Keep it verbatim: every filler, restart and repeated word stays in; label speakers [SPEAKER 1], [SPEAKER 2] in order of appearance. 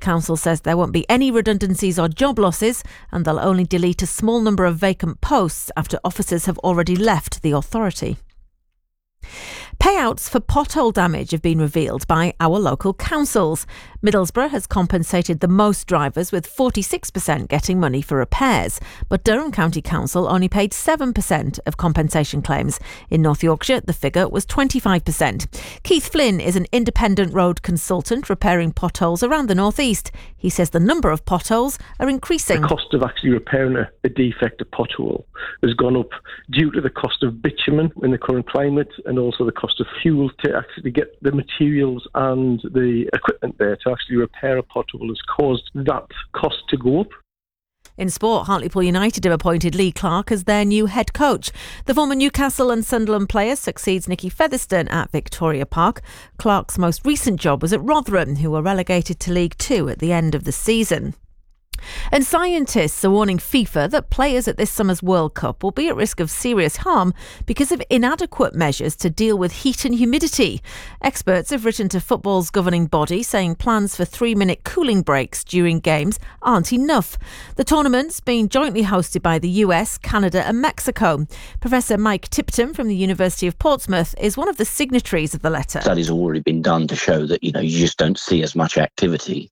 [SPEAKER 1] council says there won't be any redundancies or job losses, and they'll only delete a small number of vacant posts after officers have already left the authority. Payouts for pothole damage have been revealed by our local councils. Middlesbrough has compensated the most drivers, with forty-six percent getting money for repairs, but Durham County Council only paid seven percent of compensation claims. In North Yorkshire, the figure was twenty-five percent. Keith Flynn is an independent road consultant repairing potholes around the North East. He says the number of potholes are increasing.
[SPEAKER 2] The cost of actually repairing a, a defective pothole has gone up due to the cost of bitumen in the current climate, and also the cost of fuel to actually get the materials and the equipment there to actually repair a pothole has caused that cost to go up.
[SPEAKER 1] In sport, Hartlepool United have appointed Lee Clark as their new head coach. The former Newcastle and Sunderland player succeeds Nicky Featherstone at Victoria Park. Clark's most recent job was at Rotherham, who were relegated to League Two at the end of the season. And scientists are warning FIFA that players at this summer's World Cup will be at risk of serious harm because of inadequate measures to deal with heat and humidity. Experts have written to football's governing body saying plans for three-minute cooling breaks during games aren't enough. The tournament's being jointly hosted by the U S, Canada and Mexico. Professor Mike Tipton from the University of Portsmouth is one of the signatories of the letter.
[SPEAKER 3] Studies have already been done to show that, you know, you just don't see as much activity